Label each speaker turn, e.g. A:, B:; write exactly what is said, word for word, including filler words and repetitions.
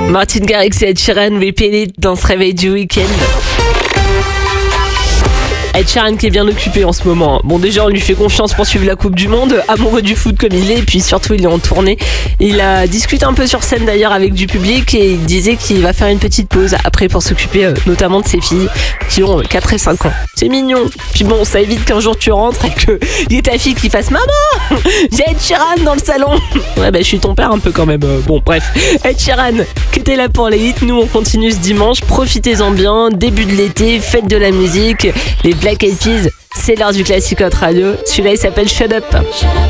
A: Martin Garrix et Ed Sheeran, Repeat It dans ce réveil du week-end. Ed Sheeran qui est bien occupé en ce moment. Bon, déjà on lui fait confiance pour suivre la Coupe du Monde, amoureux du foot comme il est, et puis surtout il est en tournée. Il a discuté un peu sur scène d'ailleurs avec du public et il disait qu'il va faire une petite pause après pour s'occuper euh, notamment de ses filles qui ont quatre et cinq ans. C'est mignon. Puis bon, ça évite qu'un jour tu rentres et que y ait ta fille qui fasse « Maman, j'ai Ed Sheeran dans le salon !» Ouais, bah je suis ton père un peu quand même. Euh, bon, bref. Ed Sheeran qui était là pour les hits. Nous on continue ce dimanche. Profitez-en bien. Début de l'été, faites de la musique. Les Black Eyed Peas, c'est l'heure du classique Hot Radio. Celui-là, il s'appelle Shut Up.